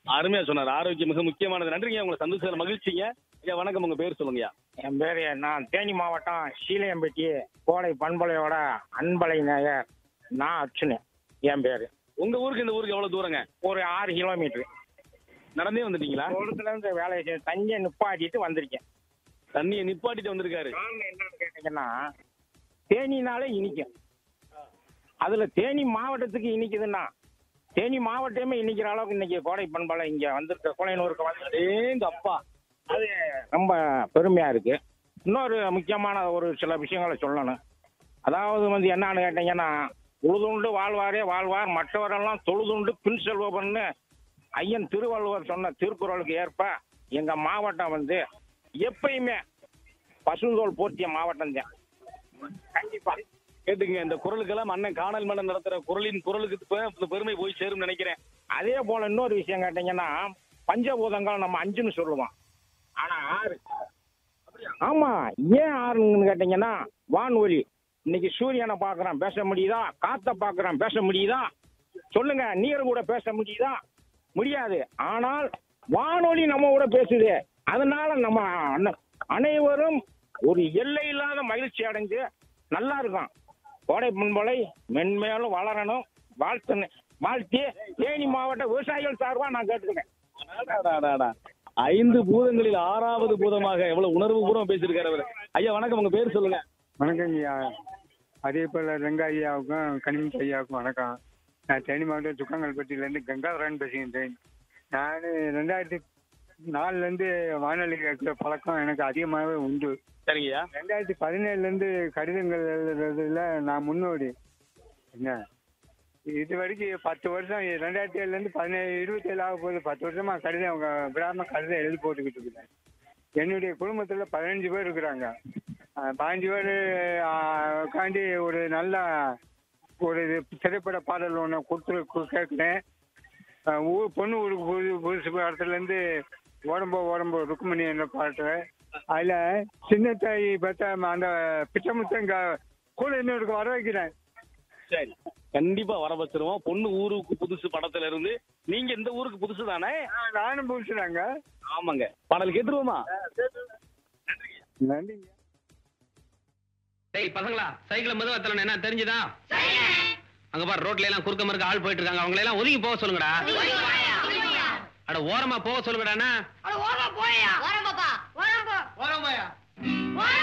அருமையா சொன்னார். ஆரோக்கியம் மிக முக்கியமானது. நன்றிங்க. உங்களை சந்திச்சதுல மகிழ்ச்சிங்க. ஐயா வணக்கம். உங்க பேர் சொல்லுங்கய்யா. என் பேரு நான் தேனி மாவட்டம் சீலையம்பட்டி கோடை பண்பலையோட அன்பலை நேயர் நான் அர்ச்சுனு என் பேரு. உங்க ஊருக்கு இந்த ஊருக்கு எவ்வளவு தூரங்க? ஒரு 6 கிலோமீட்டர் நடந்தே வந்துட்டீங்களா? தூரத்துல இருந்து வேலையை செய்ய தண்ணியை நிப்பாட்டிட்டு வந்திருக்கேன். தண்ணியை நிப்பாட்டிட்டு வந்திருக்காரு. காரணம் என்னன்னு கேட்டீங்கன்னா தேனினாலே இனிக்கும். அதுல தேனி மாவட்டத்துக்கு இனிக்குதுன்னா தேனி மாவட்டமே இனிக்கிற அளவுக்கு இன்னைக்கு கோடை பண்பலை இங்க வந்திருக்க கோலையனூருக்கு வந்து எங்க அப்பா அது ரொம்ப பெருமையா இருக்கு. இன்னொரு முக்கியமான ஒரு சில விஷயங்களை சொல்லணும். அதாவது வந்து என்னன்னு கேட்டீங்கன்னா உழுதுண்டு வாழ்வாரே வாழ்வார் மற்றவரெல்லாம் தொழுதுண்டு பின் செல்வன்னு ஐயன் திருவள்ளுவர் சொன்ன திருக்குறளுக்கு ஏற்ப எங்க மாவட்டம் வந்து எப்பயுமே பசுந்தோல் போற்றிய மாவட்டம் தான். கண்டிப்பா கேட்டுங்க. இந்த குரலுக்கெல்லாம் அண்ணன் காணல் மன்றம் நடத்துற குரலுக்கு இந்த பெருமை போய் சேரும் நினைக்கிறேன். அதே போல இன்னொரு விஷயம் கேட்டீங்கன்னா பஞ்சபூதங்கள் நம்ம 5ன்னு சொல்லுவோம். ஆனா 6. ஆமா, ஏன் 6ன்னு கேட்டீங்கன்னா வான்வொலி. இன்னைக்கு சூரியனை பாக்குறோம் பேச முடியுதா? காத்த பாக்குறோம் பேச முடியுதா? சொல்லுங்க, நீர் கூட பேச முடியுதா? முடியாது. ஆனால் வானொலி நம்ம கூட பேசுது. அதனால நம்ம அனைவரும் ஒரு எல்லை இல்லாத மகிழ்ச்சி அடைஞ்சு நல்லா இருக்கும். கோடை பண்பலை மென்மேலும் வளரணும் வாழ்த்தி தேனி மாவட்ட விவசாயிகள் சார்பா நான் கேட்டுக்கிறேன். 5 பூதங்களில் 6வது பூதமாக எவ்வளவு உணர்வு பூர்வம் பேசியிருக்காரு அவர். ஐயா வணக்கம். உங்க பேர் சொல்லுங்க. வணக்கங்க ஐயா. அதே போல் ரெங்க ஐயாவுக்கும் கனிமி ஐயாவுக்கும் வணக்கம். நான் தேனி மாவட்டம் சுக்கங்கல்பட்டியிலேருந்து கங்காதரன் பேசுகின்றேன். நான் 2004லேருந்து வானொலி கேட்குற பழக்கம் எனக்கு அதிகமாகவே உண்டு. சரிங்கய்யா. 2017லேருந்து கடிதங்கள் எழுதுறதுல நான் முன்னோடி. என்ன இது வரைக்கும் 10 வருஷம் 2007லேருந்து 27 ஆக போகுது. 10 வருஷமா கடிதம் அவங்க விடாமல் கடிதம் எழுதி போட்டுக்கிட்டு இருக்கிறேன். என்னுடைய குடும்பத்தில் 15 பேர் இருக்கிறாங்க. 15 பேர் உட்காந்து ஒரு நல்ல ஒரு திரைப்பட பாடல் ஒன்று கொடுத்து கேட்குறேன். பொண்ணு ஊருக்கு புதுசு இடத்துலேருந்து ஓடம்போ ருக்குமணி என்ற பாட்டு. அதில் சின்ன தாய் பார்த்தா அந்த பிச்சமுத்தங்க கூட இன்னொருக்கு வர வைக்கிறேன். சரி, கண்டிப்பா வர வச்சிருவோம். பொண்ணு ஊருக்கு புதுசு படத்துல இருந்து நீங்க இந்த ஊருக்கு புதுசு தானே? நானும் புதுசுதாங்க. ஆமாங்க. பாடல் கேட்டுருவோமா? நன்றிங்க. டேய் பசங்களா, சைக்கிள் மெதுவா தள்ளணும். என்ன தெரிஞ்சுதா? அங்க பாரு, ரோட்ல எல்லாம் குறுக்க மறுக்க ஆள் போயிட்டு இருக்காங்க. அவங்களை எல்லாம் ஒதுங்கி போக சொல்லுங்கடா. அட ஓரமா போக சொல்லுங்கடா. ஓரமா போயா. ஓரம் பாப்பா. ஓரம் போ. ஓரம் போயா.